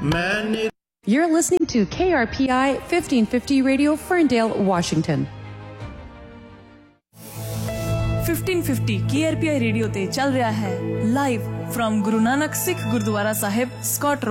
मैं You're listening to KRPI 1550 Radio, Ferndale, Washington. 1550 KRPI radio ते चल रहा है live from Guru Nanak Sikh gurdwara Sahib Scott